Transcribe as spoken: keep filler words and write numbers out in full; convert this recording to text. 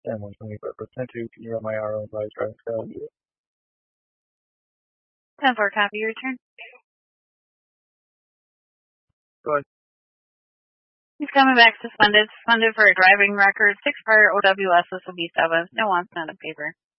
ten one twenty-five percent two. Can you run my R O by driving style? ten four, copy your return. Go ahead. He's coming back suspended. Suspended for a driving record. Six prior O W S. This will be seven. No wants, not a paper.